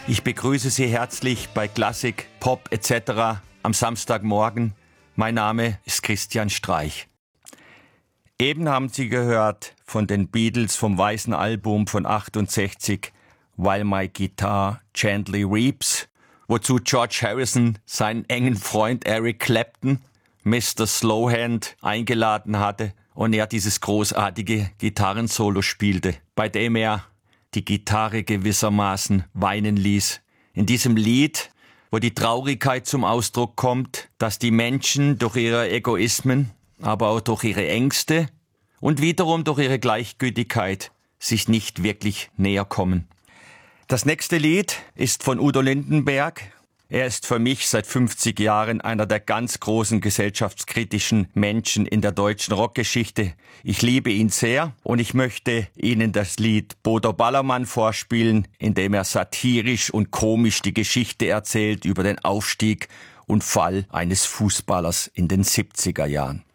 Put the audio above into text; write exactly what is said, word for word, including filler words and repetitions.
Ich begrüße Sie herzlich bei Klassik, Pop et cetera am Samstagmorgen. Mein Name ist Christian Streich. Eben haben Sie gehört von den Beatles vom weißen Album von achtundsechzig, While My Guitar Gently Weeps, wozu George Harrison seinen engen Freund Eric Clapton, Mister Slowhand, eingeladen hatte und er dieses großartige Gitarrensolo spielte, bei dem er die Gitarre gewissermaßen weinen ließ. In diesem Lied, wo die Traurigkeit zum Ausdruck kommt, dass die Menschen durch ihre Egoismen, aber auch durch ihre Ängste und wiederum durch ihre Gleichgültigkeit sich nicht wirklich näher kommen. Das nächste Lied ist von Udo Lindenberg. Er ist für mich seit fünfzig Jahren einer der ganz großen gesellschaftskritischen Menschen in der deutschen Rockgeschichte. Ich liebe ihn sehr und ich möchte Ihnen das Lied Bodo Ballermann vorspielen, in dem er satirisch und komisch die Geschichte erzählt über den Aufstieg und Fall eines Fußballers in den siebziger Jahren.